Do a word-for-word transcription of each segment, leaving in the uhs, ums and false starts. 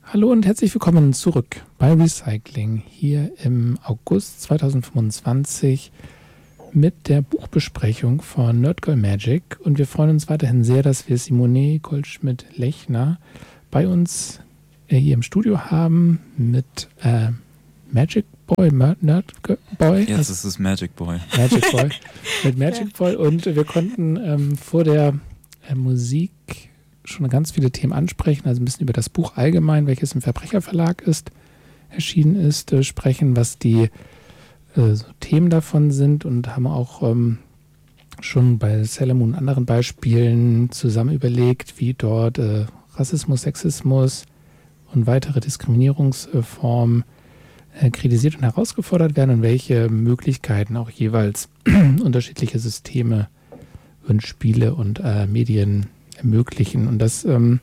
Hallo und herzlich willkommen zurück bei Recycling hier im August zweitausendfünfundzwanzig mit der Buchbesprechung von Nerdgirl Magic. Und wir freuen uns weiterhin sehr, dass wir Simone Goldschmidt-Lechner bei uns äh, hier im Studio haben mit äh, Magic Boy, Nerdgirl Boy. Jetzt ist es Magic Boy. Magic Boy. Mit Magic Boy. Und wir konnten ähm, vor der äh, Musik schon ganz viele Themen ansprechen, also ein bisschen über das Buch allgemein, welches im Verbrecherverlag ist, erschienen ist, äh, sprechen, was die äh, so Themen davon sind und haben auch ähm, schon bei Sailor Moon und anderen Beispielen zusammen überlegt, wie dort äh, Rassismus, Sexismus und weitere Diskriminierungsformen äh, kritisiert und herausgefordert werden und welche Möglichkeiten auch jeweils unterschiedliche Systeme und Spiele und äh, Medien ermöglichen. Und das ähm,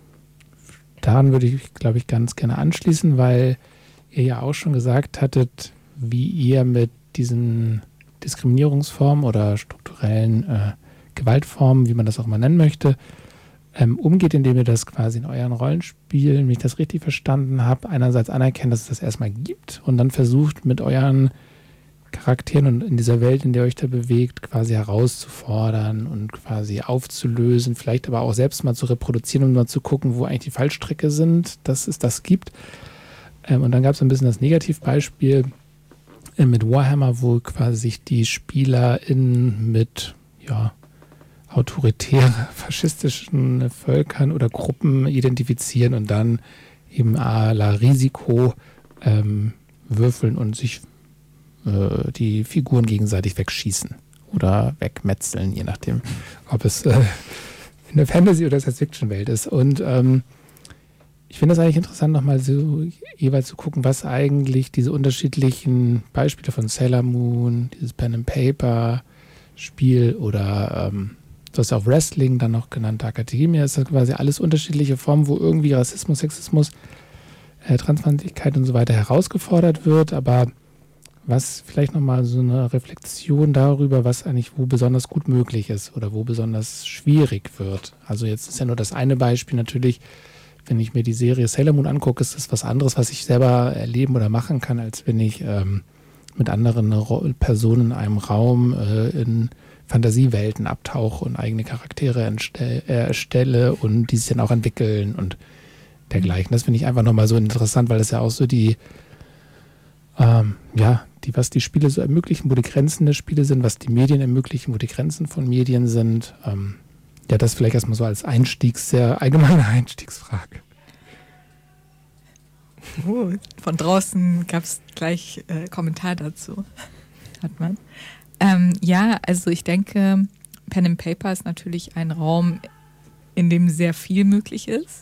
daran würde ich, glaube ich, ganz gerne anschließen, weil ihr ja auch schon gesagt hattet, wie ihr mit diesen Diskriminierungsformen oder strukturellen äh, Gewaltformen, wie man das auch mal nennen möchte, ähm, umgeht, indem ihr das quasi in euren Rollenspielen, wenn ich das richtig verstanden habe, einerseits anerkennt, dass es das erstmal gibt und dann versucht mit euren Charakteren und in dieser Welt, in der ihr euch da bewegt, quasi herauszufordern und quasi aufzulösen, vielleicht aber auch selbst mal zu reproduzieren, um mal zu gucken, wo eigentlich die Fallstricke sind, dass es das gibt. Ähm, und dann gab es ein bisschen das Negativbeispiel äh, mit Warhammer, wo quasi sich die SpielerInnen mit ja, autoritären, faschistischen Völkern oder Gruppen identifizieren und dann eben à la Risiko ähm, würfeln und sich die Figuren gegenseitig wegschießen oder wegmetzeln, je nachdem, ob es äh, in der Fantasy- oder Science-Fiction-Welt ist. Und ähm, ich finde es eigentlich interessant, nochmal so jeweils zu gucken, was eigentlich diese unterschiedlichen Beispiele von Sailor Moon, dieses Pen-and-Paper-Spiel oder ähm, du hast ja auch Wrestling dann noch genannt, Dark Academia, ist das quasi alles unterschiedliche Formen, wo irgendwie Rassismus, Sexismus, äh, Transfeindlichkeit und so weiter herausgefordert wird, aber was vielleicht nochmal so eine Reflexion darüber, was eigentlich wo besonders gut möglich ist oder wo besonders schwierig wird. Also jetzt ist ja nur das eine Beispiel natürlich, wenn ich mir die Serie Sailor Moon angucke, ist das was anderes, was ich selber erleben oder machen kann, als wenn ich ähm, mit anderen Personen in einem Raum äh, in Fantasiewelten abtauche und eigene Charaktere entstell, äh, erstelle und die sich dann auch entwickeln und dergleichen. Das finde ich einfach nochmal so interessant, weil das ja auch so die Ähm, ja, die, was die Spiele so ermöglichen, wo die Grenzen der Spiele sind, was die Medien ermöglichen, wo die Grenzen von Medien sind. Ähm, ja, das vielleicht erstmal so als Einstiegs-, sehr allgemeine Einstiegsfrage. Oh, von draußen gab es gleich äh, Kommentar dazu. Hat man. Ähm, ja, also ich denke, Pen and Paper ist natürlich ein Raum, in dem sehr viel möglich ist.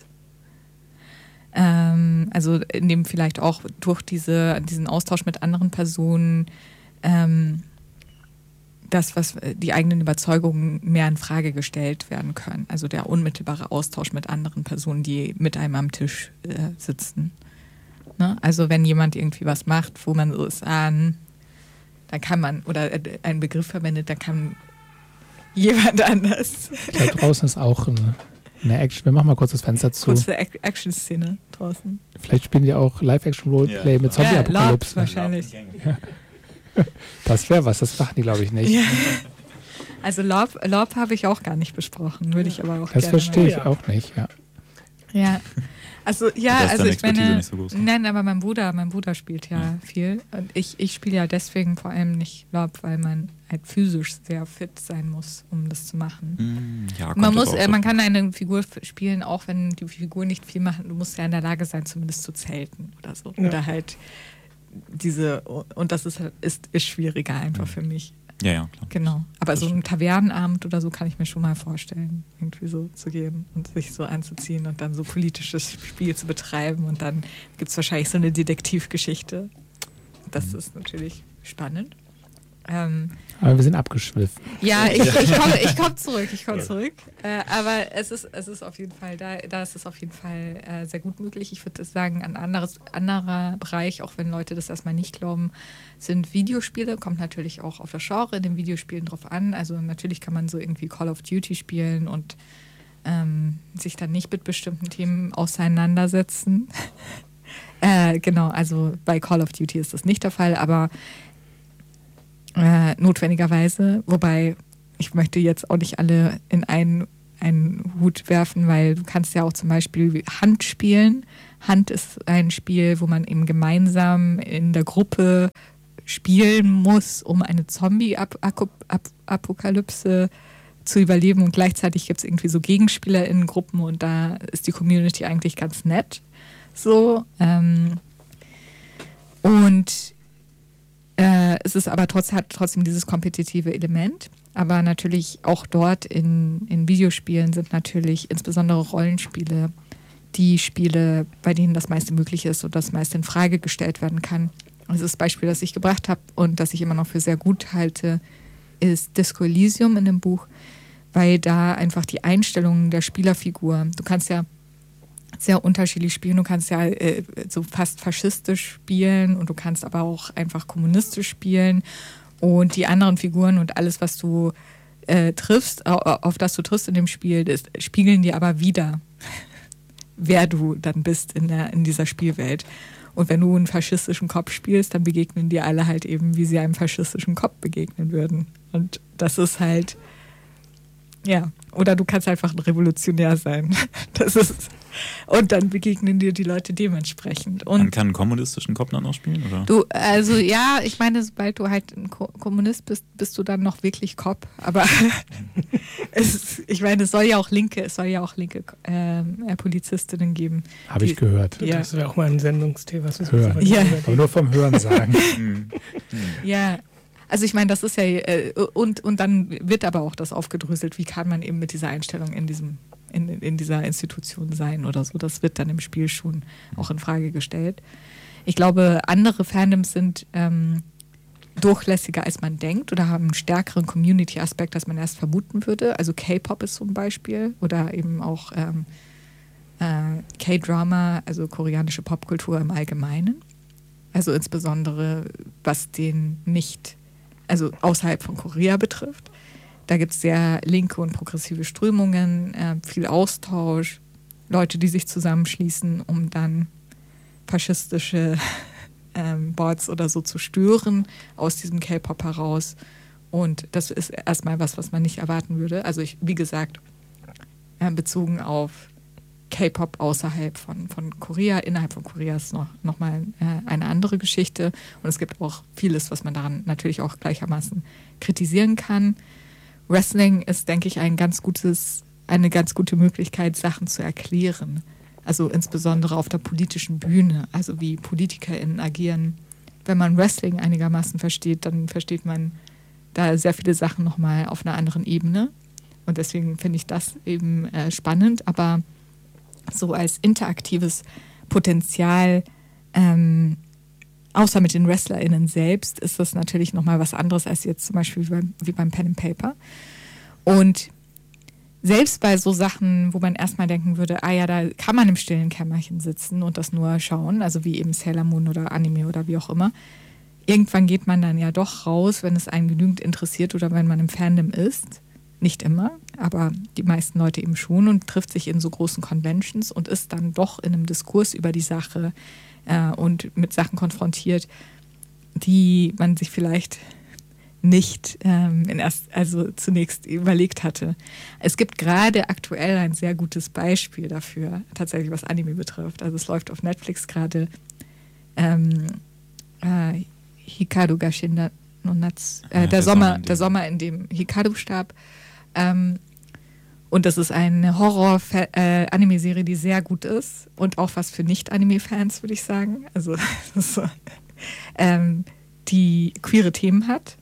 Ähm, also in dem vielleicht auch durch diese, diesen Austausch mit anderen Personen ähm, das, was die eigenen Überzeugungen mehr in Frage gestellt werden können. Also der unmittelbare Austausch mit anderen Personen, die mit einem am Tisch äh, sitzen. Ne? Also wenn jemand irgendwie was macht, wo man so ist, ah, da kann man, oder einen Begriff verwendet, da kann jemand anders. Ich glaube, draußen ist auch eine Eine Action, wir machen mal kurz das Fenster zu. Kurze Action-Szene draußen. Vielleicht spielen die auch Live-Action-Roleplay ja, mit Zombie-Apokalypse. Ja, wahrscheinlich. Ja. Das wäre was, das machen die, glaube ich, nicht. Ja. Also Lob, Lob habe ich auch gar nicht besprochen, würde ich aber auch das gerne. Das verstehe ich mal. auch nicht, ja. Ja, also ja, das ist also ich meine, nicht so groß, ne? nein, aber mein Bruder, mein Bruder spielt ja, ja. viel und ich, ich spiele ja deswegen vor allem nicht Lob, weil man halt physisch sehr fit sein muss, um das zu machen. Ja, man muss, so äh, man kann eine Figur spielen, auch wenn die Figur nicht viel macht, du musst ja in der Lage sein, zumindest zu zelten oder so. Ja. Oder halt diese, und das ist, ist, ist schwieriger einfach für mich. Ja, ja, klar. Genau. Aber das so stimmt. ein Tavernenabend oder so kann ich mir schon mal vorstellen, irgendwie so zu gehen und sich so anzuziehen und dann so politisches Spiel zu betreiben und dann gibt es wahrscheinlich so eine Detektivgeschichte. Das mhm. ist natürlich spannend. Ähm, aber wir sind abgeschwiffen. Ja, ich, ich komme ich komm zurück, ich komme zurück. Äh, aber es ist, es ist auf jeden Fall, da, da ist es auf jeden Fall äh, sehr gut möglich. Ich würde sagen, ein anderes, anderer Bereich, auch wenn Leute das erstmal nicht glauben, sind Videospiele. Kommt natürlich auch auf das Genre in den Videospielen drauf an. Also natürlich kann man so irgendwie Call of Duty spielen und ähm, sich dann nicht mit bestimmten Themen auseinandersetzen. äh, genau, also bei Call of Duty ist das nicht der Fall, aber äh, notwendigerweise, wobei ich möchte jetzt auch nicht alle in einen, einen Hut werfen, weil du kannst ja auch zum Beispiel Hand spielen. Hand ist ein Spiel, wo man eben gemeinsam in der Gruppe spielen muss, um eine Zombie-Apokalypse zu überleben, und gleichzeitig gibt es irgendwie so Gegenspieler in Gruppen und da ist die Community eigentlich ganz nett. So. Ähm, und äh, es ist aber trotz, hat trotzdem dieses kompetitive Element. Aber natürlich auch dort in, in Videospielen sind natürlich insbesondere Rollenspiele die Spiele, bei denen das meiste möglich ist und das meiste in Frage gestellt werden kann. Also das Beispiel, das ich gebracht habe und das ich immer noch für sehr gut halte, ist Disco Elysium in dem Buch, weil da einfach die Einstellungen der Spielerfigur, du kannst ja sehr unterschiedlich spielen, du kannst ja äh, so fast faschistisch spielen und du kannst aber auch einfach kommunistisch spielen, und die anderen Figuren und alles, was du äh, triffst, auf das du triffst in dem Spiel, das spiegeln dir aber wieder, wer du dann bist in, der, in dieser Spielwelt. Und wenn du einen faschistischen Kopf spielst, dann begegnen dir alle halt eben, wie sie einem faschistischen Kopf begegnen würden. Und das ist halt, ja, oder du kannst einfach ein Revolutionär sein. Das ist, und dann begegnen dir die Leute dementsprechend. Und man kann einen kommunistischen Kopf dann auch spielen, oder? Du, also ja, ich meine, sobald du halt ein Ko- Kommunist bist, bist du dann noch wirklich Cop. Aber es, ich meine, es soll ja auch linke, es soll ja auch linke ähm, äh, Polizistinnen geben. Habe ich gehört. Ja. Das wäre auch mal ein Sendungsthema. Was Hören. Ja. Aber nur vom Hören sagen. Ja, also ich meine, das ist ja, äh, und, und dann wird aber auch das aufgedröselt, wie kann man eben mit dieser Einstellung in diesem, in, in dieser Institution sein oder so. Das wird dann im Spiel schon auch in Frage gestellt. Ich glaube, andere Fandoms sind ähm, durchlässiger, als man denkt, oder haben einen stärkeren Community-Aspekt, als man erst vermuten würde. Also K-Pop ist zum Beispiel, oder eben auch ähm, äh, K-Drama, also koreanische Popkultur im Allgemeinen. Also insbesondere, was den nicht, also außerhalb von Korea betrifft. Da gibt es sehr linke und progressive Strömungen, äh, viel Austausch, Leute, die sich zusammenschließen, um dann faschistische ähm, Boards oder so zu stören aus diesem K-Pop heraus. Und das ist erstmal was, was man nicht erwarten würde. Also ich, wie gesagt, äh, bezogen auf K-Pop außerhalb von, von Korea, innerhalb von Korea ist noch, noch mal äh, eine andere Geschichte. Und es gibt auch vieles, was man daran natürlich auch gleichermaßen kritisieren kann. Wrestling ist, denke ich, ein ganz gutes, eine ganz gute Möglichkeit, Sachen zu erklären. Also insbesondere auf der politischen Bühne, also wie PolitikerInnen agieren. Wenn man Wrestling einigermaßen versteht, dann versteht man da sehr viele Sachen nochmal auf einer anderen Ebene. Und deswegen finde ich das eben äh, spannend. Aber so als interaktives Potenzial, ähm, außer mit den WrestlerInnen selbst, ist das natürlich nochmal was anderes als jetzt zum Beispiel wie beim, wie beim Pen and Paper. Und selbst bei so Sachen, wo man erstmal denken würde, ah ja, da kann man im stillen Kämmerchen sitzen und das nur schauen, also wie eben Sailor Moon oder Anime oder wie auch immer, irgendwann geht man dann ja doch raus, wenn es einen genügend interessiert oder wenn man im Fandom ist. Nicht immer, aber die meisten Leute eben schon, und trifft sich in so großen Conventions und ist dann doch in einem Diskurs über die Sache äh, und mit Sachen konfrontiert, die man sich vielleicht nicht ähm, in erst, also zunächst überlegt hatte. Es gibt gerade aktuell ein sehr gutes Beispiel dafür, tatsächlich was Anime betrifft. Also es läuft auf Netflix gerade ähm, äh, Hikaru ga Shinda no Natsu, äh, Ja, der, der Sommer, Sommer, in dem- der Sommer, in dem Hikaru starb. Ähm, und das ist eine Horror-Anime-Serie, die sehr gut ist und auch was für Nicht-Anime-Fans, würde ich sagen. Also das ist so, ähm, die queere Themen hat.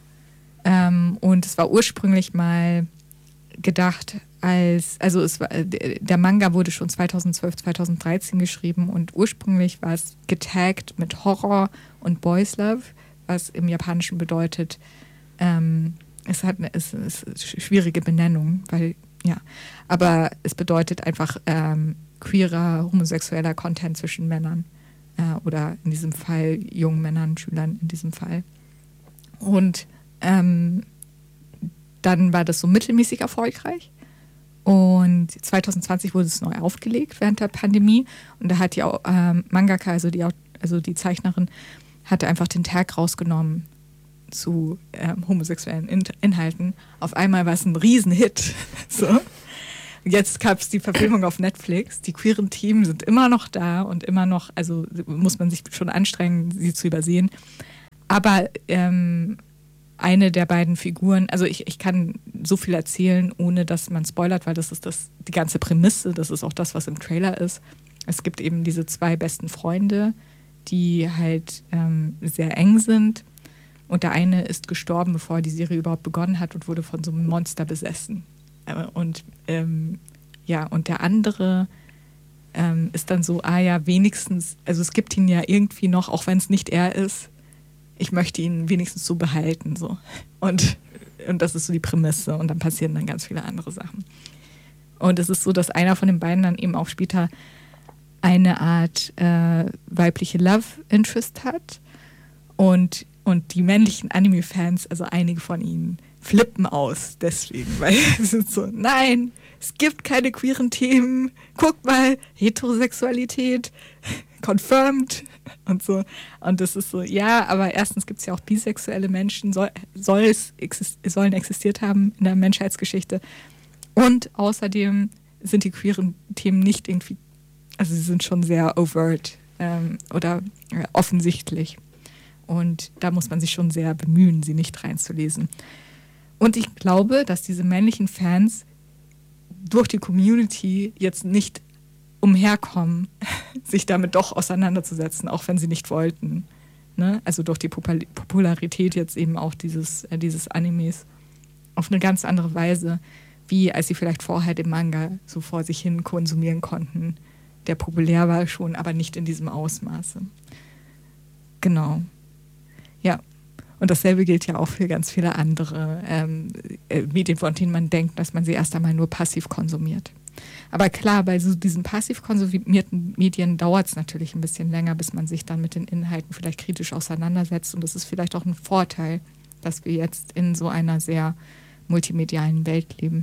Ähm, und es war ursprünglich mal gedacht als, also es war, der Manga wurde schon zweitausendzwölf, zweitausenddreizehn geschrieben und ursprünglich war es getaggt mit Horror und Boys Love, was im Japanischen bedeutet, ähm, es hat eine es, es ist schwierige Benennung, weil, ja, aber es bedeutet einfach ähm, queerer, homosexueller Content zwischen Männern äh, oder in diesem Fall jungen Männern, Schülern in diesem Fall. Und ähm, dann war das so mittelmäßig erfolgreich Und zwanzig zwanzig wurde es neu aufgelegt während der Pandemie. Und da hat die ähm, Mangaka, also die, also die Zeichnerin, hatte einfach den Tag rausgenommen zu ähm, homosexuellen In- Inhalten. Auf einmal war es ein Riesenhit. So. Jetzt gab es die Verfilmung auf Netflix. Die queeren Themen sind immer noch da und immer noch, also muss man sich schon anstrengen, sie zu übersehen. Aber ähm, eine der beiden Figuren, also ich, ich kann so viel erzählen, ohne dass man spoilert, weil das ist das, die ganze Prämisse, das ist auch das, was im Trailer ist. Es gibt eben diese zwei besten Freunde, die halt ähm, sehr eng sind. Und der eine ist gestorben, bevor die Serie überhaupt begonnen hat und wurde von so einem Monster besessen. Und ähm, ja, und der andere ähm, ist dann so, ah ja, wenigstens, also es gibt ihn ja irgendwie noch, auch wenn es nicht er ist, ich möchte ihn wenigstens so behalten. So. Und, und das ist so die Prämisse. Und dann passieren dann ganz viele andere Sachen. Und es ist so, dass einer von den beiden dann eben auch später eine Art äh, weibliche Love Interest hat. Und, und die männlichen Anime-Fans, also einige von ihnen, flippen aus deswegen, weil es sind so, nein, es gibt keine queeren Themen, guck mal, Heterosexualität, confirmed und so. Und das ist so, ja, aber erstens gibt es ja auch bisexuelle Menschen, soll, soll es exist- sollen existiert haben in der Menschheitsgeschichte. Und außerdem sind die queeren Themen nicht irgendwie, also sie sind schon sehr overt ähm, oder äh, offensichtlich. Und da muss man sich schon sehr bemühen, sie nicht reinzulesen. Und ich glaube, dass diese männlichen Fans durch die Community jetzt nicht umherkommen, sich damit doch auseinanderzusetzen, auch wenn sie nicht wollten. Ne? Also durch die Popul- Popularität jetzt eben auch dieses, äh, dieses Animes auf eine ganz andere Weise, wie als sie vielleicht vorher den Manga so vor sich hin konsumieren konnten, der populär war schon, aber nicht in diesem Ausmaße. Genau. Ja. Und dasselbe gilt ja auch für ganz viele andere ähm, äh, Medien, von denen man denkt, dass man sie erst einmal nur passiv konsumiert. Aber klar, bei so diesen passiv konsumierten Medien dauert es natürlich ein bisschen länger, bis man sich dann mit den Inhalten vielleicht kritisch auseinandersetzt. Und das ist vielleicht auch ein Vorteil, dass wir jetzt in so einer sehr multimedialen Welt leben.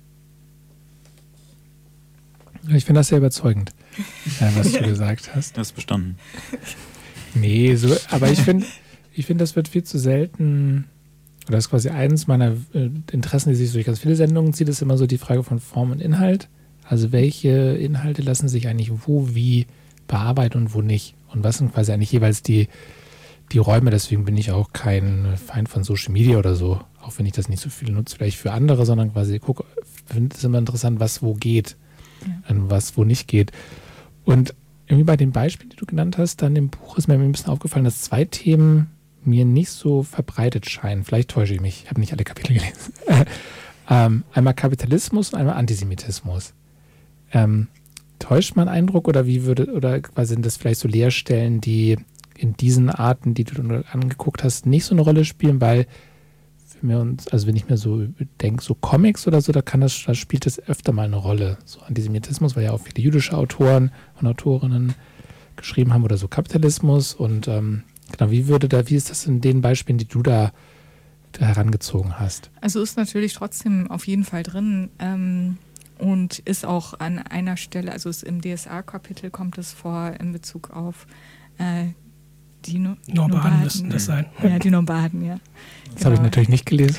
Ich finde das sehr überzeugend, ja, was du gesagt hast. Das ist bestanden. Nee, so, aber ich finde, ich finde, das wird viel zu selten, oder das ist quasi eines meiner äh, Interessen, die sich durch ganz viele Sendungen zieht, ist immer so die Frage von Form und Inhalt. Also welche Inhalte lassen sich eigentlich wo, wie bearbeiten und wo nicht? Und was sind quasi eigentlich jeweils die, die Räume? Deswegen bin ich auch kein Feind von Social Media oder so, auch wenn ich das nicht so viel nutze, vielleicht für andere, sondern quasi gucke, finde es immer interessant, was wo geht, ja. Und was wo nicht geht. Und irgendwie bei den Beispielen, die du genannt hast, dann im Buch ist mir ein bisschen aufgefallen, dass zwei Themen mir nicht so verbreitet scheinen. Vielleicht täusche ich mich, ich habe nicht alle Kapitel gelesen. ähm, einmal Kapitalismus und einmal Antisemitismus. Ähm, täuscht mein Eindruck oder wie würde, oder quasi sind das vielleicht so Leerstellen, die in diesen Arten, die du angeguckt hast, nicht so eine Rolle spielen, weil wenn wir uns, also wenn ich mir so denke, so Comics oder so, da kann das, da spielt das öfter mal eine Rolle. So Antisemitismus, weil ja auch viele jüdische Autoren und Autorinnen geschrieben haben oder so Kapitalismus und ähm, genau, wie würde da, wie ist das in den Beispielen, die du da, da herangezogen hast? Also ist natürlich trotzdem auf jeden Fall drin ähm, und ist auch an einer Stelle, also ist im D S A-Kapitel kommt es vor in Bezug auf äh, die no- Nomaden müssten das sein. Ja, die Nomaden, ja. Das genau. habe ich natürlich nicht gelesen.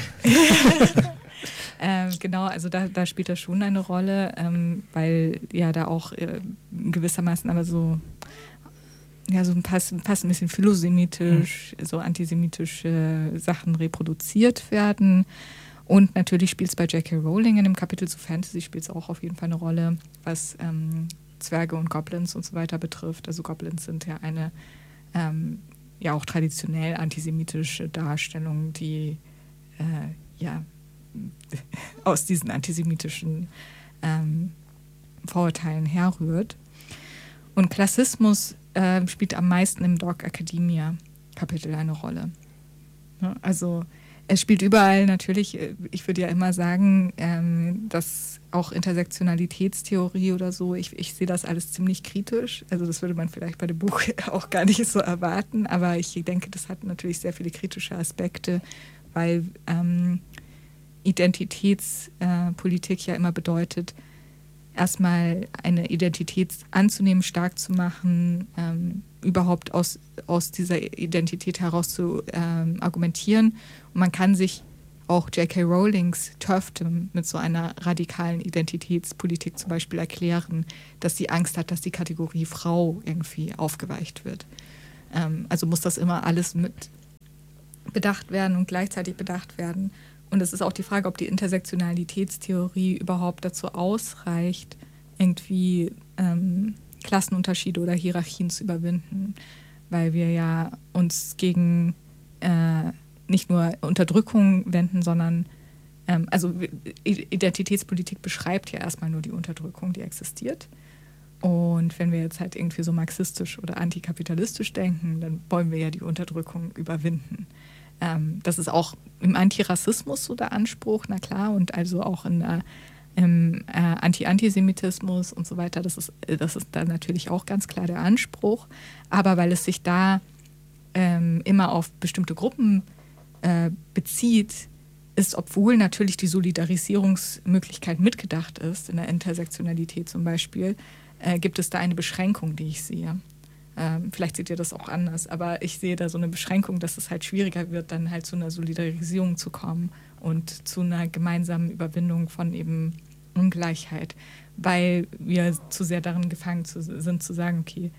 ähm, genau, also da, da spielt das schon eine Rolle, ähm, weil ja da auch äh, gewissermaßen aber so ja, so fast, fast ein bisschen philosemitisch, mhm. so antisemitische Sachen reproduziert werden. Und natürlich spielt es bei J K. Rowling in dem Kapitel zu Fantasy spielt es auch auf jeden Fall eine Rolle, was ähm, Zwerge und Goblins und so weiter betrifft. Also Goblins sind ja eine ähm, ja auch traditionell antisemitische Darstellung, die äh, ja aus diesen antisemitischen ähm, Vorurteilen herrührt. Und Klassismus äh, spielt am meisten im Dog Academia Kapitel eine Rolle. Ja, also es spielt überall natürlich, ich würde ja immer sagen, ähm, dass auch Intersektionalitätstheorie oder so, ich, ich sehe das alles ziemlich kritisch. Also das würde man vielleicht bei dem Buch auch gar nicht so erwarten, aber ich denke, das hat natürlich sehr viele kritische Aspekte, weil ähm, Identitätspolitik äh, ja immer bedeutet, erstmal eine Identität anzunehmen, stark zu machen, ähm, überhaupt aus, aus dieser Identität heraus zu ähm, argumentieren. Und man kann sich auch J K. Rowlings Turfdom mit so einer radikalen Identitätspolitik zum Beispiel erklären, dass sie Angst hat, dass die Kategorie Frau irgendwie aufgeweicht wird. Ähm, also muss das immer alles mit bedacht werden und gleichzeitig bedacht werden. Und es ist auch die Frage, ob die Intersektionalitätstheorie überhaupt dazu ausreicht, irgendwie ähm, Klassenunterschiede oder Hierarchien zu überwinden, weil wir ja uns gegen äh, nicht nur Unterdrückung wenden, sondern ähm, also Identitätspolitik beschreibt ja erstmal nur die Unterdrückung, die existiert. Und wenn wir jetzt halt irgendwie so marxistisch oder antikapitalistisch denken, dann wollen wir ja die Unterdrückung überwinden. Ähm, das ist auch im Antirassismus so der Anspruch, na klar, und also auch in der, im äh, Anti-Antisemitismus und so weiter. Das ist, das ist dann natürlich auch ganz klar der Anspruch. Aber weil es sich da ähm, immer auf bestimmte Gruppen äh, bezieht, ist, obwohl natürlich die Solidarisierungsmöglichkeit mitgedacht ist, in der Intersektionalität zum Beispiel, äh, gibt es da eine Beschränkung, die ich sehe. Ähm, vielleicht seht ihr das auch anders, aber ich sehe da so eine Beschränkung, dass es halt schwieriger wird, dann halt zu einer Solidarisierung zu kommen und zu einer gemeinsamen Überwindung von eben Ungleichheit, weil wir zu sehr darin gefangen zu, sind, zu sagen, okay,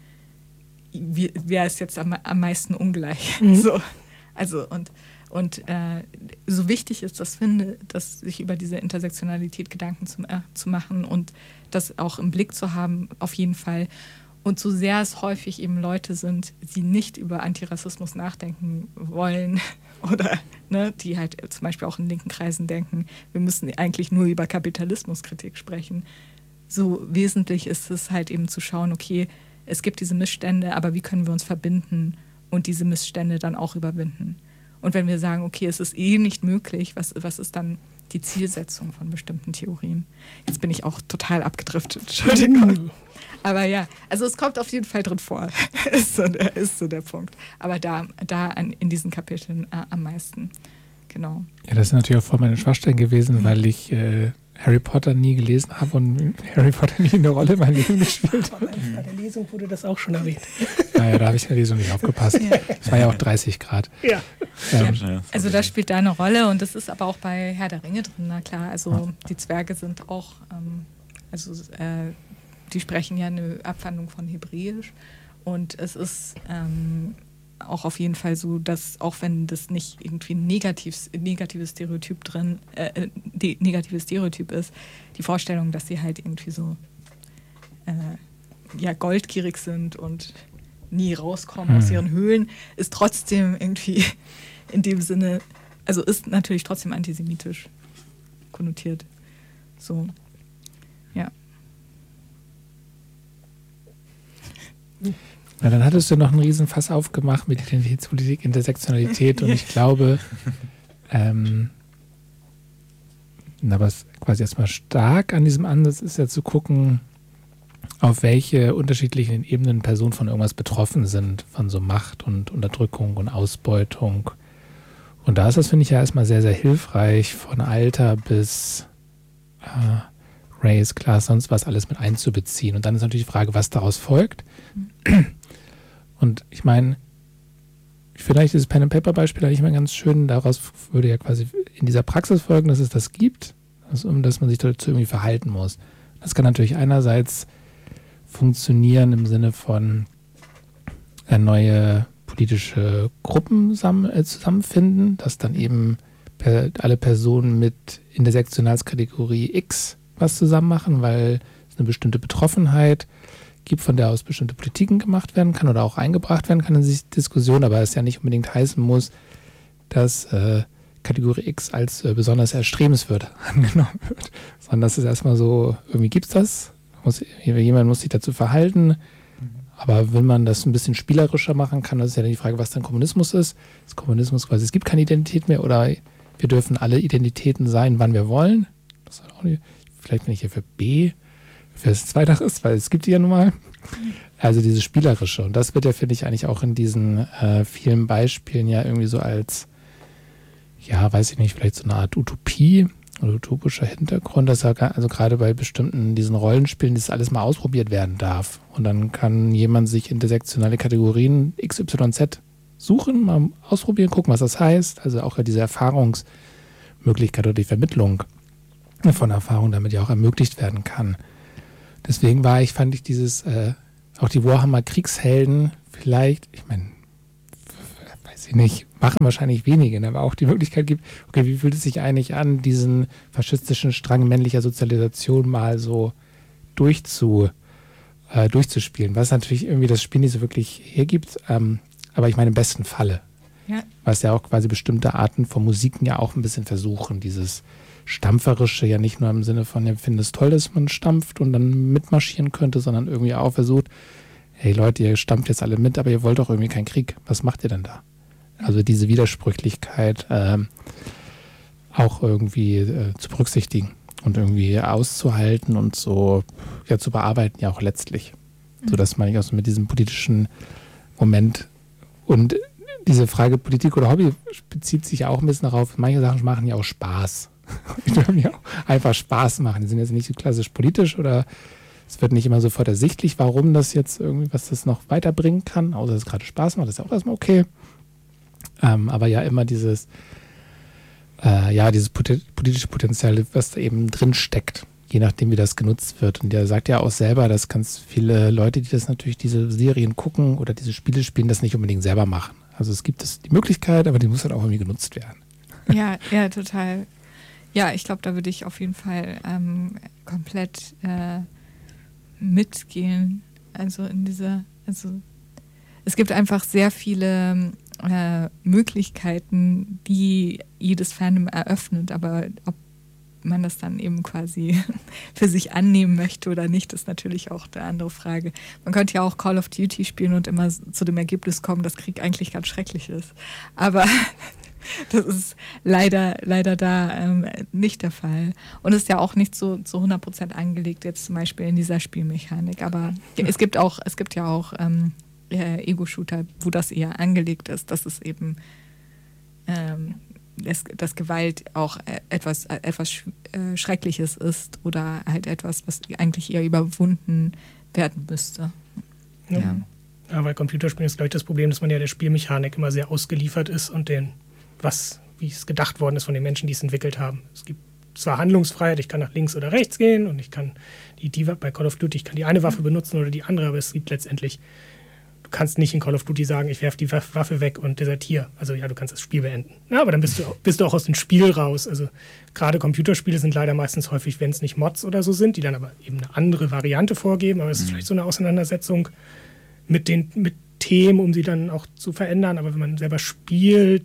wie, wer ist jetzt am, am meisten ungleich? Mhm. So, also und, und äh, so wichtig ist das, finde, dass sich über diese Intersektionalität Gedanken zu, äh, zu machen und das auch im Blick zu haben, auf jeden Fall. Und so sehr es häufig eben Leute sind, die nicht über Antirassismus nachdenken wollen oder ne, die halt zum Beispiel auch in linken Kreisen denken, wir müssen eigentlich nur über Kapitalismuskritik sprechen. So wesentlich ist es halt eben zu schauen, okay, es gibt diese Missstände, aber wie können wir uns verbinden und diese Missstände dann auch überwinden? Und wenn wir sagen, okay, es ist eh nicht möglich, was, was ist dann die Zielsetzung von bestimmten Theorien? Jetzt bin ich auch total abgedriftet, Entschuldigung. Aber ja, also es kommt auf jeden Fall drin vor, ist, so der, ist so der Punkt. Aber da, da an, in diesen Kapiteln äh, am meisten, genau. Ja, das ist natürlich auch voll meine Schwachstellen gewesen, mhm. weil ich äh, Harry Potter nie gelesen habe und Harry Potter nie eine Rolle in meinem Leben gespielt hat. Bei der Lesung wurde das auch schon erwähnt. Naja, da habe ich in der Lesung nicht aufgepasst. Es ja. war ja auch dreißig Grad. Ja. Ähm, ja. Also das spielt da eine Rolle und das ist aber auch bei Herr der Ringe drin, na klar. Also ja. die Zwerge sind auch, ähm, also äh, die sprechen ja eine Abwandlung von Hebräisch und es ist ähm, auch auf jeden Fall so, dass auch wenn das nicht irgendwie ein negatives, negatives Stereotyp drin, äh, die, negatives Stereotyp ist, die Vorstellung, dass sie halt irgendwie so äh, ja, goldgierig sind und nie rauskommen mhm. aus ihren Höhlen, ist trotzdem irgendwie in dem Sinne, also ist natürlich trotzdem antisemitisch konnotiert. So, ja. Na, dann hattest du noch einen Riesenfass aufgemacht mit Identitätspolitik, Intersektionalität und ich glaube, ähm, na, was quasi erstmal stark an diesem Ansatz ist ja zu gucken, auf welche unterschiedlichen Ebenen Personen von irgendwas betroffen sind, von so Macht und Unterdrückung und Ausbeutung. Und da ist das, finde ich, ja erstmal sehr, sehr hilfreich, von Alter bis äh, Race, Class, sonst was alles mit einzubeziehen. Und dann ist natürlich die Frage, was daraus folgt. Mhm. Und ich meine, vielleicht ist das Pen-and-Paper-Beispiel eigentlich mal ganz schön, daraus würde ja quasi in dieser Praxis folgen, dass es das gibt, also, dass man sich dazu irgendwie verhalten muss. Das kann natürlich einerseits funktionieren im Sinne von äh, neue politische Gruppen zusammen, äh, zusammenfinden, dass dann eben per, alle Personen mit Intersektionalskategorie X was zusammen machen, weil es eine bestimmte Betroffenheit gibt, von der aus bestimmte Politiken gemacht werden kann oder auch eingebracht werden kann in die Diskussion, aber es ja nicht unbedingt heißen muss, dass äh, Kategorie X als äh, besonders erstrebenswert angenommen wird, sondern dass es erstmal so, irgendwie gibt es das, muss, jemand muss sich dazu verhalten, mhm. aber wenn man das ein bisschen spielerischer machen kann, das ist ja dann die Frage, was dann Kommunismus ist. Das Kommunismus quasi, es gibt keine Identität mehr oder wir dürfen alle Identitäten sein, wann wir wollen. Das ist auch nicht, vielleicht bin ich hier für B, für das Zweitag ist, weil es gibt die ja nun mal. Also dieses Spielerische. Und das wird ja, finde ich, eigentlich auch in diesen äh, vielen Beispielen ja irgendwie so als ja, weiß ich nicht, vielleicht so eine Art Utopie oder utopischer Hintergrund, dass er, also gerade bei bestimmten diesen Rollenspielen, das alles mal ausprobiert werden darf. Und dann kann jemand sich intersektionale Kategorien X Y Z suchen, mal ausprobieren, gucken, was das heißt. Also auch diese Erfahrungsmöglichkeit oder die Vermittlung von Erfahrung damit ja auch ermöglicht werden kann. Deswegen war ich, fand ich dieses, äh, auch die Warhammer Kriegshelden vielleicht, ich meine, weiß ich nicht, machen wahrscheinlich wenige, aber auch die Möglichkeit gibt, okay, wie fühlt es sich eigentlich an, diesen faschistischen Strang männlicher Sozialisation mal so durchzu, äh, durchzuspielen, was natürlich irgendwie das Spiel nicht so wirklich hergibt, ähm, aber ich meine im besten Falle. Ja. Was ja auch quasi bestimmte Arten von Musiken ja auch ein bisschen versuchen, dieses Stampferische ja nicht nur im Sinne von, ich finde es toll, dass man stampft und dann mitmarschieren könnte, sondern irgendwie auch versucht, hey Leute, ihr stampft jetzt alle mit, aber ihr wollt doch irgendwie keinen Krieg. Was macht ihr denn da? Also diese Widersprüchlichkeit ähm, auch irgendwie äh, zu berücksichtigen und irgendwie auszuhalten und so ja zu bearbeiten, ja auch letztlich. Mhm. Sodass man auch so mit diesem politischen Moment und diese Frage Politik oder Hobby bezieht sich ja auch ein bisschen darauf, manche Sachen machen ja auch Spaß. Die dürfen ja auch einfach Spaß machen. Die sind jetzt nicht so klassisch politisch oder es wird nicht immer sofort ersichtlich, warum das jetzt irgendwie, was das noch weiterbringen kann, außer dass es gerade Spaß macht, das ist ja auch erstmal okay. Ähm, aber ja, immer dieses, äh, ja, dieses politische Potenzial, was da eben drin steckt, je nachdem, wie das genutzt wird. Und der sagt ja auch selber, dass ganz viele Leute, die das natürlich diese Serien gucken oder diese Spiele spielen, das nicht unbedingt selber machen. Also es gibt es die Möglichkeit, aber die muss halt auch irgendwie genutzt werden. Ja, ja, total. Ja, ich glaube, da würde ich auf jeden Fall ähm, komplett äh, mitgehen. Also in dieser, also es gibt einfach sehr viele äh, Möglichkeiten, die jedes Fandom eröffnet, aber ob man das dann eben quasi für sich annehmen möchte oder nicht, ist natürlich auch eine andere Frage. Man könnte ja auch Call of Duty spielen und immer zu dem Ergebnis kommen, dass Krieg eigentlich ganz schrecklich ist. Aber das ist leider, leider da ähm, nicht der Fall. Und es ist ja auch nicht so zu hundert Prozent angelegt, jetzt zum Beispiel in dieser Spielmechanik. Aber ja, es gibt auch, es gibt ja auch ähm, äh, Ego-Shooter, wo das eher angelegt ist, dass es eben ähm, dass, dass Gewalt auch etwas, etwas äh, Schreckliches ist oder halt etwas, was eigentlich eher überwunden werden müsste. Ja. Ja. Ja, bei Computerspielen ist, glaube ich, das Problem, dass man ja der Spielmechanik immer sehr ausgeliefert ist und den was, wie es gedacht worden ist von den Menschen, die es entwickelt haben. Es gibt zwar Handlungsfreiheit, ich kann nach links oder rechts gehen und ich kann die, die bei Call of Duty, ich kann die eine Waffe benutzen oder die andere, aber es gibt letztendlich, du kannst nicht in Call of Duty sagen, ich werfe die Waffe weg und desertiere. Also ja, du kannst das Spiel beenden. Ja, aber dann bist du, bist du auch aus dem Spiel raus. Also gerade Computerspiele sind leider meistens häufig, wenn es nicht Mods oder so sind, die dann aber eben eine andere Variante vorgeben, aber es ist mhm. vielleicht so eine Auseinandersetzung mit den mit Themen, um sie dann auch zu verändern. Aber wenn man selber spielt,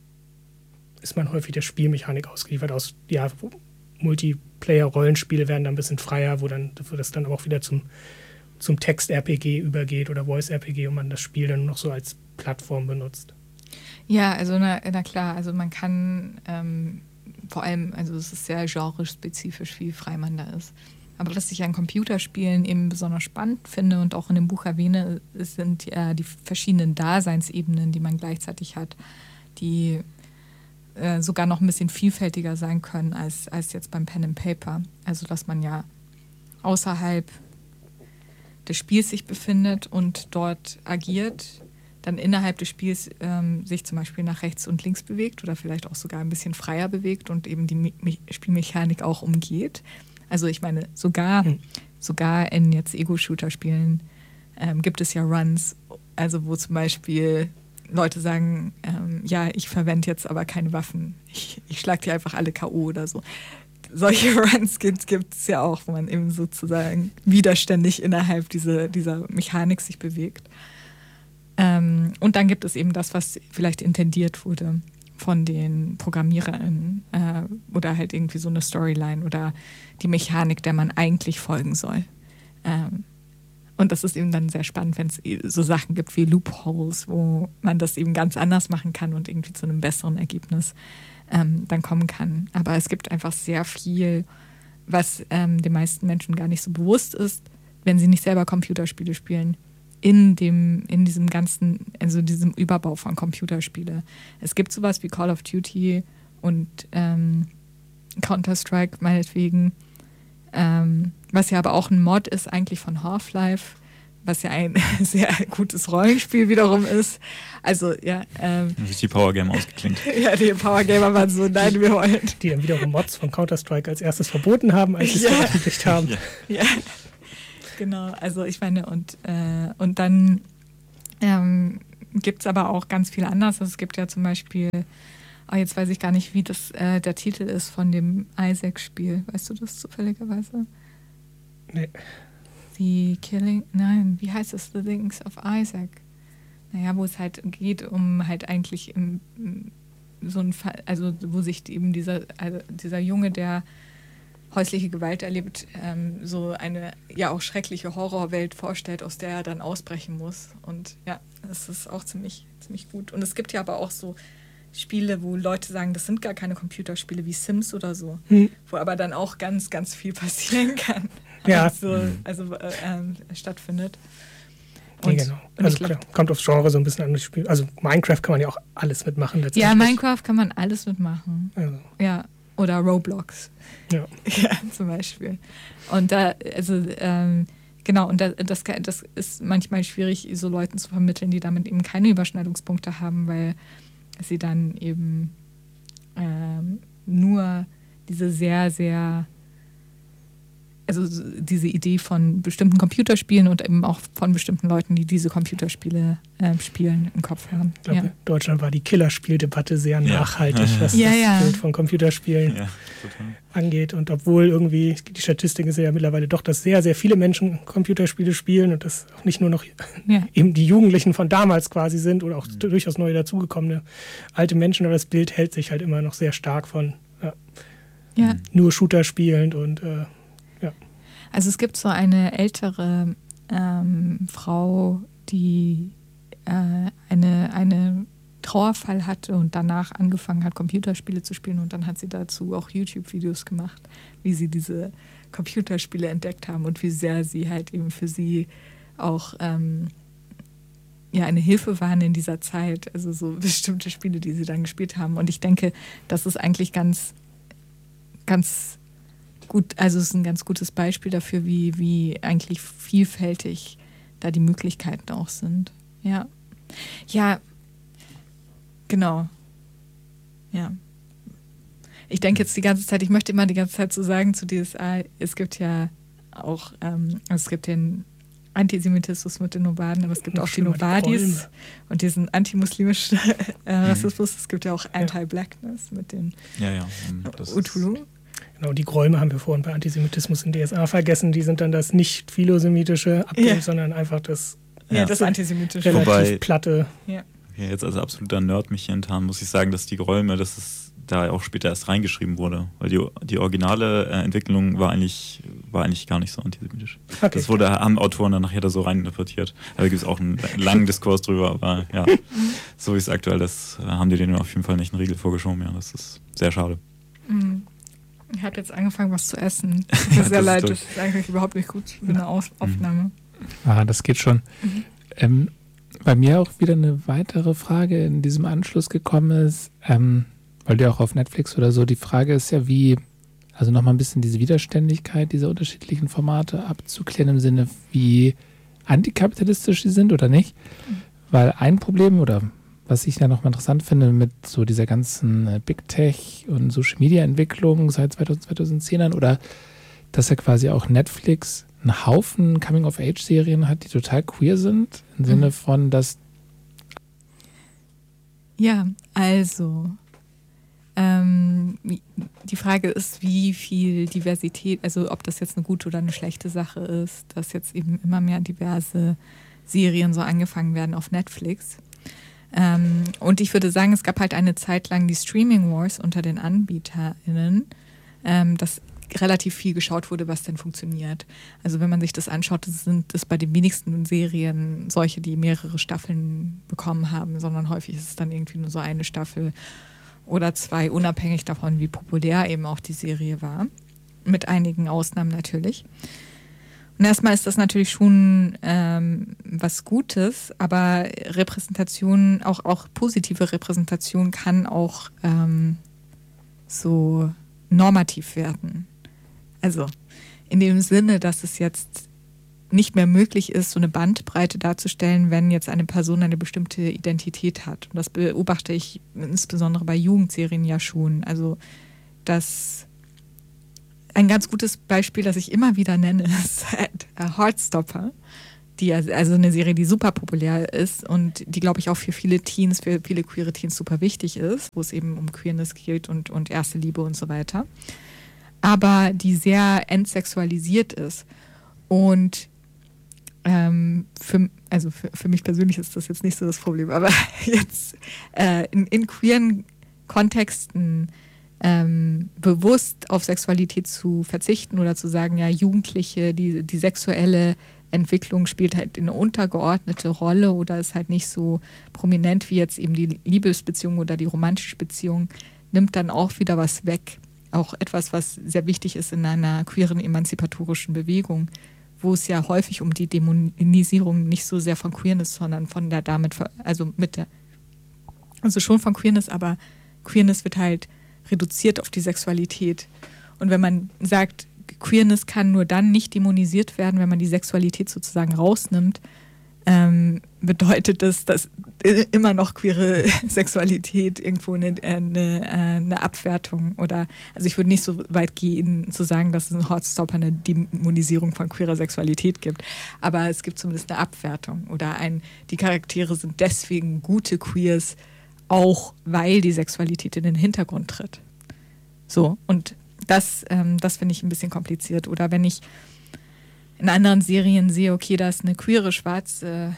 ist man häufig der Spielmechanik ausgeliefert. Aus ja, Multiplayer-Rollenspiele werden dann ein bisschen freier, wo, dann, wo das dann aber auch wieder zum, zum Text-R P G übergeht oder Voice-R P G und man das Spiel dann noch so als Plattform benutzt. Ja, also na, na klar, also man kann ähm, vor allem, also es ist sehr genrespezifisch, wie frei man da ist. Aber was ich an Computerspielen eben besonders spannend finde und auch in dem Buch erwähne, sind ja die verschiedenen Daseinsebenen, die man gleichzeitig hat, die äh, sogar noch ein bisschen vielfältiger sein können als, als jetzt beim Pen and Paper. Also dass man ja außerhalb des Spiels sich befindet und dort agiert, dann innerhalb des Spiels ähm, sich zum Beispiel nach rechts und links bewegt oder vielleicht auch sogar ein bisschen freier bewegt und eben die Me- Spielmechanik auch umgeht. Also ich meine, sogar, hm. sogar in jetzt Ego-Shooter-Spielen ähm, gibt es ja Runs, also wo zum Beispiel Leute sagen, ähm, ja, ich verwende jetzt aber keine Waffen, ich, ich schlage die einfach alle K O oder so. Solche Runs gibt es ja auch, wo man eben sozusagen widerständig innerhalb dieser, dieser Mechanik sich bewegt. Ähm, und dann gibt es eben das, was vielleicht intendiert wurde von den ProgrammiererInnen äh, oder halt irgendwie so eine Storyline oder die Mechanik, der man eigentlich folgen soll. Ähm, und das ist eben dann sehr spannend, wenn es so Sachen gibt wie Loopholes, wo man das eben ganz anders machen kann und irgendwie zu einem besseren Ergebnis ähm, dann kommen kann. Aber es gibt einfach sehr viel, was ähm, den meisten Menschen gar nicht so bewusst ist, wenn sie nicht selber Computerspiele spielen, in dem, in diesem ganzen, also diesem Überbau von Computerspiele. Es gibt sowas wie Call of Duty und ähm, Counter-Strike meinetwegen, ähm, was ja aber auch ein Mod ist eigentlich von Half-Life, was ja ein sehr gutes Rollenspiel wiederum ist. Also, ja. Ähm, Wie ist die Power Game ausgeklingt? Ja, die Power Gamer waren so, nein, wir wollen. Die dann wiederum Mods von Counter-Strike als erstes verboten haben, als sie es Ja. veröffentlicht haben. Ja. Ja, genau. Also, ich meine, und, äh, und dann ähm, gibt es aber auch ganz viel anderes. Also, es gibt ja zum Beispiel, oh, jetzt weiß ich gar nicht, wie das äh, der Titel ist von dem Isaac-Spiel. Weißt du das zufälligerweise? Nee. The Killing, nein, wie heißt es? The Things of Isaac. Naja, wo es halt geht um halt eigentlich im, so ein Fall, also wo sich eben dieser, also dieser Junge, der häusliche Gewalt erlebt, ähm, so eine ja auch schreckliche Horrorwelt vorstellt, aus der er dann ausbrechen muss. Und ja, das ist auch ziemlich, ziemlich gut. Und es gibt ja aber auch so Spiele, wo Leute sagen, das sind gar keine Computerspiele wie Sims oder so, hm. wo aber dann auch ganz, ganz viel passieren kann. Ja. So, also äh, äh, stattfindet. Und, nee, genau. Also glaub, klar, kommt aufs Genre so ein bisschen an das Spiel. Also Minecraft kann man ja auch alles mitmachen. Ja, Minecraft kann man alles mitmachen. Also. Ja. Oder Roblox. Ja. Ja, zum Beispiel. Und da, also ähm, genau, und da, das, das ist manchmal schwierig, so Leuten zu vermitteln, die damit eben keine Überschneidungspunkte haben, weil sie dann eben ähm, nur diese sehr, sehr also diese Idee von bestimmten Computerspielen und eben auch von bestimmten Leuten, die diese Computerspiele äh, spielen, im Kopf haben. Ich glaube, ja. in Deutschland war die Killerspieldebatte sehr ja. nachhaltig, was ja, das ja. Bild von Computerspielen ja, angeht. Und obwohl irgendwie, die Statistik ist ja mittlerweile doch, dass sehr, sehr viele Menschen Computerspiele spielen und das auch nicht nur noch ja. eben die Jugendlichen von damals quasi sind oder auch mhm. durchaus neu dazugekommene alte Menschen, aber das Bild hält sich halt immer noch sehr stark von ja, ja. nur Shooter spielend und äh, ja. Also es gibt so eine ältere ähm, Frau, die äh, eine, eine Trauerfall hatte und danach angefangen hat, Computerspiele zu spielen und dann hat sie dazu auch YouTube-Videos gemacht, wie sie diese Computerspiele entdeckt haben und wie sehr sie halt eben für sie auch ähm, ja, eine Hilfe waren in dieser Zeit, also so bestimmte Spiele, die sie dann gespielt haben. Und ich denke, das ist eigentlich ganz, ganz gut, also es ist ein ganz gutes Beispiel dafür, wie, wie eigentlich vielfältig da die Möglichkeiten auch sind. Ja. Ja, genau. Ja. Ich denke jetzt die ganze Zeit, ich möchte immer die ganze Zeit so sagen zu D S A, es gibt ja auch, ähm, es gibt den Antisemitismus mit den Nomaden, aber es gibt auch die Nobadis und diesen antimuslimischen äh, Rassismus. Es gibt ja auch Anti-Blackness mit den ja, ja. Das Utulu. Genau, die Gräume haben wir vorhin bei Antisemitismus in D S A vergessen. Die sind dann das nicht philosemitische Abbild, ja. sondern einfach das, ja, ja. das antisemitische. Relativ Wobei, platte. Ja. Ja, jetzt als absoluter Nerd mich hier enttarnen, muss ich sagen, dass die Gräume, dass es da auch später erst reingeschrieben wurde. Weil die, die originale äh, Entwicklung war eigentlich, war eigentlich gar nicht so antisemitisch. Okay. Das wurde, haben Autoren dann nachher da so reininterpretiert. Da gibt es auch einen langen Diskurs drüber, aber ja, so wie es aktuell ist, haben die denen auf jeden Fall nicht einen Riegel vorgeschoben. Ja, das ist sehr schade. Mhm. Ich habe jetzt angefangen, was zu essen. Tut mir sehr leid, das ist eigentlich überhaupt nicht gut für eine Auf- Aufnahme. Ah, das geht schon. Mhm. Ähm, bei mir auch wieder eine weitere Frage in diesem Anschluss gekommen ist, ähm, weil du auch auf Netflix oder so, die Frage ist ja, wie, also nochmal ein bisschen diese Widerständigkeit dieser unterschiedlichen Formate abzuklären im Sinne, wie antikapitalistisch sie sind oder nicht. Mhm. Weil ein Problem oder was ich ja nochmal interessant finde mit so dieser ganzen äh, Big Tech und Social Media Entwicklung seit zweitausend, zweitausendzehnern oder dass ja quasi auch Netflix einen Haufen Coming-of-Age-Serien hat, die total queer sind, im mhm. Sinne von, dass ja, also ähm, die Frage ist, wie viel Diversität, also ob das jetzt eine gute oder eine schlechte Sache ist, dass jetzt eben immer mehr diverse Serien so angefangen werden auf Netflix. Ähm, und ich würde sagen, es gab halt eine Zeit lang die Streaming Wars unter den AnbieterInnen, ähm, dass relativ viel geschaut wurde, was denn funktioniert. Also wenn man sich das anschaut, das sind es bei den wenigsten Serien solche, die mehrere Staffeln bekommen haben, sondern häufig ist es dann irgendwie nur so eine Staffel oder zwei, unabhängig davon, wie populär eben auch die Serie war. Mit einigen Ausnahmen natürlich. Und erstmal ist das natürlich schon ähm, was Gutes, aber Repräsentation, auch, auch positive Repräsentation kann auch ähm, so normativ werden. Also in dem Sinne, dass es jetzt nicht mehr möglich ist, so eine Bandbreite darzustellen, wenn jetzt eine Person eine bestimmte Identität hat. Und das beobachte ich insbesondere bei Jugendserien ja schon. Also das ein ganz gutes Beispiel, das ich immer wieder nenne, ist Heartstopper. Die, also eine Serie, die super populär ist und die, glaube ich, auch für viele Teens, für viele queere Teens super wichtig ist, wo es eben um Queerness geht und, und erste Liebe und so weiter. Aber die sehr entsexualisiert ist. Und ähm, für, also für, für mich persönlich ist das jetzt nicht so das Problem, aber jetzt äh, in, in queeren Kontexten ähm, bewusst auf Sexualität zu verzichten oder zu sagen, ja, Jugendliche, die, die sexuelle Entwicklung spielt halt eine untergeordnete Rolle oder ist halt nicht so prominent wie jetzt eben die Liebesbeziehung oder die romantische Beziehung, nimmt dann auch wieder was weg. Auch etwas, was sehr wichtig ist in einer queeren emanzipatorischen Bewegung, wo es ja häufig um die Dämonisierung nicht so sehr von Queerness, sondern von der damit, also mit der, also schon von Queerness, aber Queerness wird halt reduziert auf die Sexualität. Und wenn man sagt, Queerness kann nur dann nicht dämonisiert werden, wenn man die Sexualität sozusagen rausnimmt, ähm, bedeutet das, dass immer noch queere Sexualität irgendwo eine, eine, eine Abwertung oder, also ich würde nicht so weit gehen zu sagen, dass es in Heartstopper eine Dämonisierung von queerer Sexualität gibt, aber es gibt zumindest eine Abwertung oder ein, die Charaktere sind deswegen gute Queers, auch weil die Sexualität in den Hintergrund tritt. So, und Das, ähm, das finde ich ein bisschen kompliziert. Oder wenn ich in anderen Serien sehe, okay, da ist eine queere, schwarze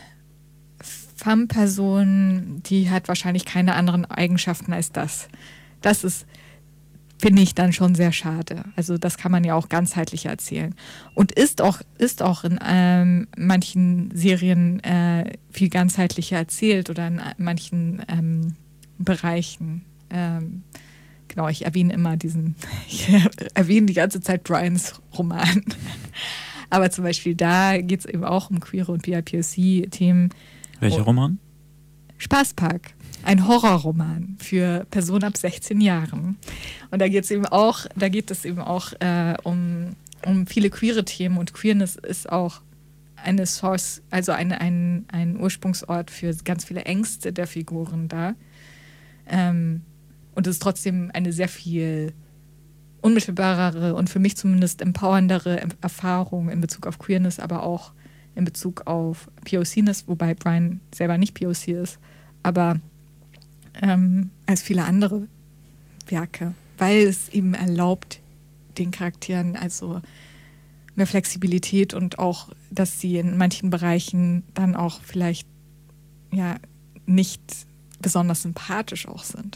Femme-Person, die hat wahrscheinlich keine anderen Eigenschaften als das. Das ist, finde ich, dann schon sehr schade. Also das kann man ja auch ganzheitlich erzählen. Und ist auch, ist auch in ähm, manchen Serien äh, viel ganzheitlicher erzählt oder in manchen ähm, Bereichen. Ähm, Genau, ich erwähne immer diesen, ich erwähne die ganze Zeit Brians Roman. Aber zum Beispiel da geht es eben auch um queere und B I P O C-Themen. Welcher Roman? Spaßpark, ein Horrorroman für Personen ab sechzehn Jahren. Und da geht es eben auch, da geht es eben auch äh, um, um viele queere Themen und Queerness ist auch eine Source, also eine, ein, ein Ursprungsort für ganz viele Ängste der Figuren da. Ähm, Und es ist trotzdem eine sehr viel unmittelbarere und für mich zumindest empowerndere Erfahrung in Bezug auf Queerness, aber auch in Bezug auf P O C-Ness, wobei Brian selber nicht P O C ist, aber ähm, als viele andere Werke, weil es eben erlaubt, den Charakteren also mehr Flexibilität und auch, dass sie in manchen Bereichen dann auch vielleicht ja nicht besonders sympathisch auch sind.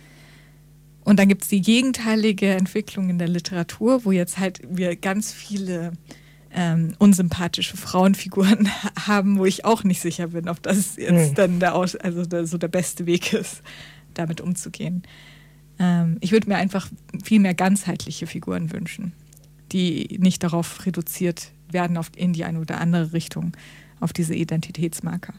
Und dann gibt es die gegenteilige Entwicklung in der Literatur, wo jetzt halt wir ganz viele ähm, unsympathische Frauenfiguren haben, wo ich auch nicht sicher bin, ob das jetzt mhm. dann der, Aus- also der, so der beste Weg ist, damit umzugehen. Ähm, ich würde mir einfach viel mehr ganzheitliche Figuren wünschen, die nicht darauf reduziert werden, auf in die eine oder andere Richtung, auf diese Identitätsmarker.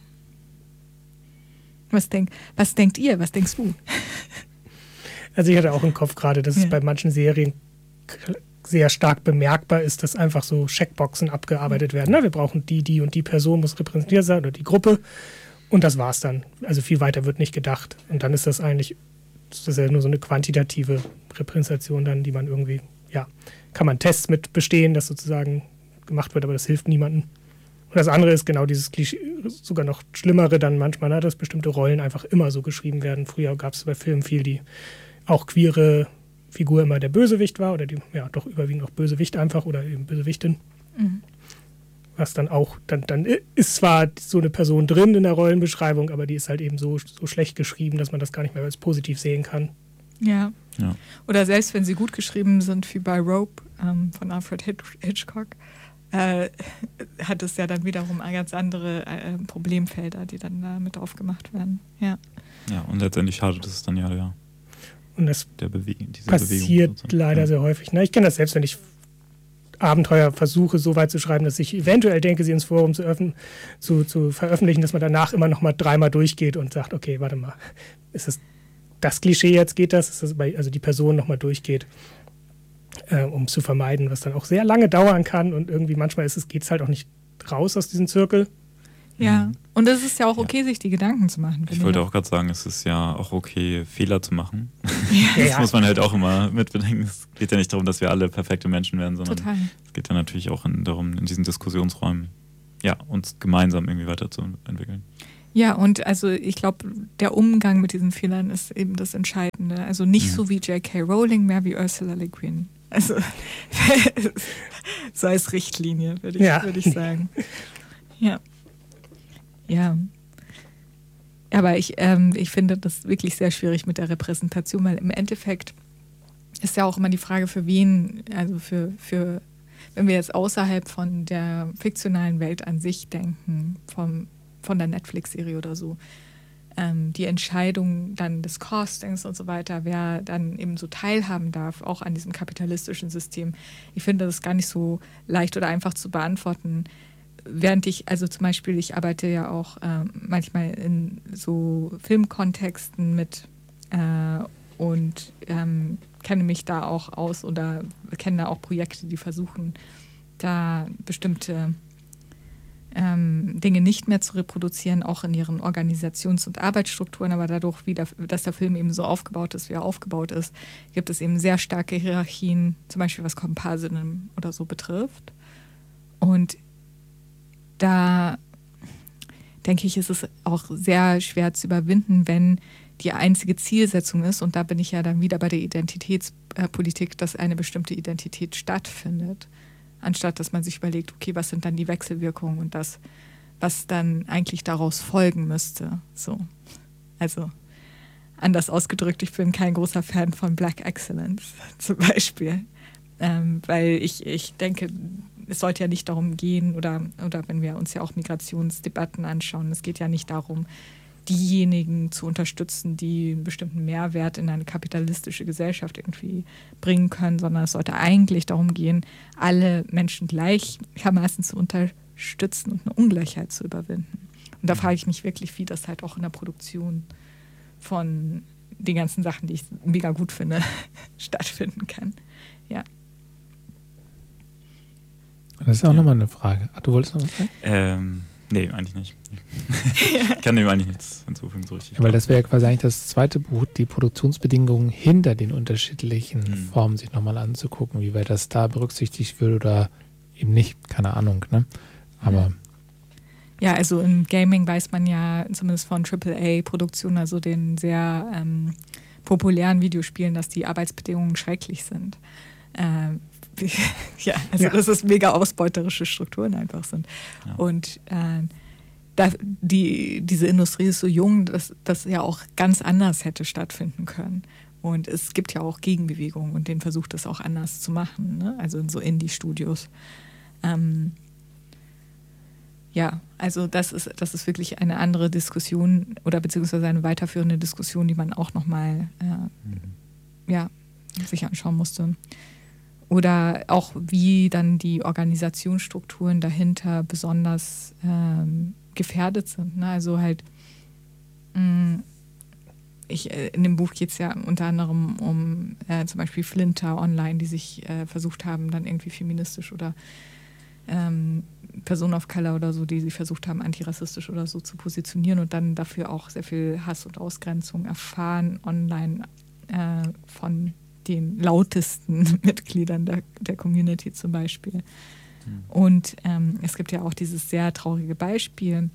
Was, denk, was denkt ihr? Was denkst du? Also ich hatte auch im Kopf gerade, dass ja. es bei manchen Serien sehr stark bemerkbar ist, dass einfach so Checkboxen abgearbeitet werden. Na, wir brauchen die, die und die Person muss repräsentiert sein oder die Gruppe und das war's dann. Also viel weiter wird nicht gedacht. Und dann ist das eigentlich, das ist ja nur so eine quantitative Repräsentation dann, die man irgendwie, ja, kann man Tests mit bestehen, das sozusagen gemacht wird, aber das hilft niemandem. Und das andere ist genau dieses Klischee, sogar noch schlimmere dann manchmal, na, dass bestimmte Rollen einfach immer so geschrieben werden. Früher gab es bei Filmen viel, die auch queere Figur immer der Bösewicht war oder die, ja, doch überwiegend auch Bösewicht einfach oder eben Bösewichtin. Mhm. Was dann auch, dann, dann ist zwar so eine Person drin in der Rollenbeschreibung, aber die ist halt eben so, so schlecht geschrieben, dass man das gar nicht mehr als positiv sehen kann. Ja. ja. Oder selbst wenn sie gut geschrieben sind, wie bei Rope ähm, von Alfred Hitchcock, äh, hat es ja dann wiederum ganz andere äh, Problemfelder, die dann da mit aufgemacht werden. Ja, ja und letztendlich schadet es dann ja, ja. Und das der Bewe- diese passiert Bewegung leider ja. sehr häufig. Na, ich kenne das selbst, wenn ich Abenteuer versuche, so weit zu schreiben, dass ich eventuell denke, sie ins Forum zu, öffnen, zu, zu veröffentlichen, dass man danach immer noch mal dreimal durchgeht und sagt, okay, warte mal, ist es das Klischee jetzt geht das, dass das bei, also die Person nochmal durchgeht, äh, um zu vermeiden, was dann auch sehr lange dauern kann und irgendwie manchmal ist es, geht es halt auch nicht raus aus diesem Zirkel. Ja, und es ist ja auch okay, ja. sich die Gedanken zu machen. Ich wollte auch gerade sagen, es ist ja auch okay, Fehler zu machen. Ja. Das muss man halt auch immer mit bedenken. Es geht ja nicht darum, dass wir alle perfekte Menschen werden, sondern Total. es geht ja natürlich auch in, darum, in diesen Diskussionsräumen ja, uns gemeinsam irgendwie weiterzuentwickeln. Ja, und also ich glaube, der Umgang mit diesen Fehlern ist eben das Entscheidende. Also nicht mhm. so wie J K Rowling, mehr wie Ursula Le Guin. Also so als Richtlinie, würde ich, ja. würd ich sagen. Ja. Ja. Aber ich, ähm, ich finde das wirklich sehr schwierig mit der Repräsentation, weil im Endeffekt ist ja auch immer die Frage, für wen, also für, für wenn wir jetzt außerhalb von der fiktionalen Welt an sich denken, vom, von der Netflix-Serie oder so, ähm, die Entscheidung dann des Castings und so weiter, wer dann eben so teilhaben darf, auch an diesem kapitalistischen System. Ich finde das gar nicht so leicht oder einfach zu beantworten. Während ich, also zum Beispiel, ich arbeite ja auch ähm, manchmal in so Filmkontexten mit äh, und ähm, kenne mich da auch aus oder kenne da auch Projekte, die versuchen, da bestimmte ähm, Dinge nicht mehr zu reproduzieren, auch in ihren Organisations- und Arbeitsstrukturen, aber dadurch, wie der, dass der Film eben so aufgebaut ist, wie er aufgebaut ist, gibt es eben sehr starke Hierarchien, zum Beispiel was Komparsinnen oder so betrifft. Und da denke ich, ist es auch sehr schwer zu überwinden, wenn die einzige Zielsetzung ist, und da bin ich ja dann wieder bei der Identitätspolitik, dass eine bestimmte Identität stattfindet, anstatt dass man sich überlegt, okay, was sind dann die Wechselwirkungen und das, was dann eigentlich daraus folgen müsste. So. Also anders ausgedrückt, ich bin kein großer Fan von Black Excellence zum Beispiel, ähm, weil ich, ich denke, es sollte ja nicht darum gehen, oder, oder wenn wir uns ja auch Migrationsdebatten anschauen, es geht ja nicht darum, diejenigen zu unterstützen, die einen bestimmten Mehrwert in eine kapitalistische Gesellschaft irgendwie bringen können, sondern es sollte eigentlich darum gehen, alle Menschen gleichermaßen zu unterstützen und eine Ungleichheit zu überwinden. Und da frage ich mich wirklich, wie das halt auch in der Produktion von den ganzen Sachen, die ich mega gut finde, stattfinden kann. Ja. Das ist auch ja. nochmal eine Frage. Ach, du wolltest noch was sagen? Ähm, nee, eigentlich nicht. Ich kann dem eigentlich nichts hinzufügen, so richtig. Ja, weil das wäre ja quasi eigentlich das zweite Buch, die Produktionsbedingungen hinter den unterschiedlichen hm. Formen sich nochmal anzugucken, wie weit das da berücksichtigt wird oder eben nicht, keine Ahnung, ne? Aber ja, also im Gaming weiß man ja zumindest von Triple A Produktionen, also den sehr ähm, populären Videospielen, dass die Arbeitsbedingungen schrecklich sind. Ähm, ja, also ja. dass es mega ausbeuterische Strukturen einfach sind. Ja. Und äh, da, die, diese Industrie ist so jung, dass das ja auch ganz anders hätte stattfinden können. Und es gibt ja auch Gegenbewegungen und den versucht es auch anders zu machen, ne? Also in so Indie-Studios. Ähm, ja, also das ist, das ist wirklich eine andere Diskussion oder beziehungsweise eine weiterführende Diskussion, die man auch nochmal äh, mhm. ja, sich anschauen musste. Oder auch wie dann die Organisationsstrukturen dahinter besonders ähm, gefährdet sind. Ne? Also halt, mh, ich, in dem Buch geht es ja unter anderem um äh, zum Beispiel Flinter Online, die sich äh, versucht haben, dann irgendwie feministisch oder ähm, Personen of Color oder so, die sich versucht haben, antirassistisch oder so zu positionieren und dann dafür auch sehr viel Hass und Ausgrenzung erfahren online äh, von den lautesten Mitgliedern der, der Community zum Beispiel. Mhm. Und ähm, es gibt ja auch dieses sehr traurige Beispiel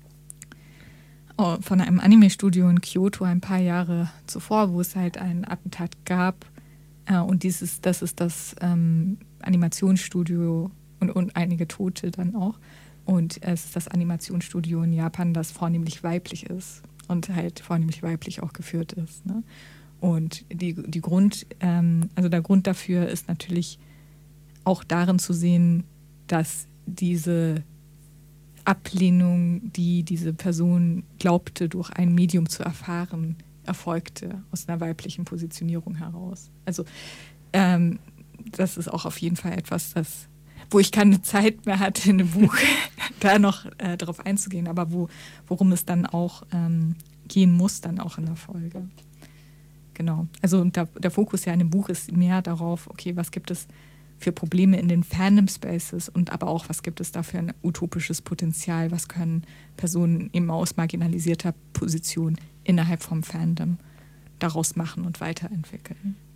von einem Anime-Studio in Kyoto ein paar Jahre zuvor, wo es halt ein Attentat gab. Äh, und dieses, das ist das ähm, Animationsstudio und, und einige Tote dann auch. Und es ist das Animationsstudio in Japan, das vornehmlich weiblich ist und halt vornehmlich weiblich auch geführt ist, ne? Und die, die Grund, ähm, also der Grund dafür ist natürlich auch darin zu sehen, dass diese Ablehnung, die diese Person glaubte, durch ein Medium zu erfahren, erfolgte aus einer weiblichen Positionierung heraus. Also ähm, das ist auch auf jeden Fall etwas, das, wo ich keine Zeit mehr hatte, in dem Buch da noch äh, darauf einzugehen, aber wo, worum es dann auch ähm, gehen muss, dann auch in der Folge. genau. Also der, der Fokus ja in dem Buch ist mehr darauf, okay, was gibt es für Probleme in den Fandom-Spaces und aber auch, was gibt es da für ein utopisches Potenzial, was können Personen eben aus marginalisierter Position innerhalb vom Fandom daraus machen und weiterentwickeln.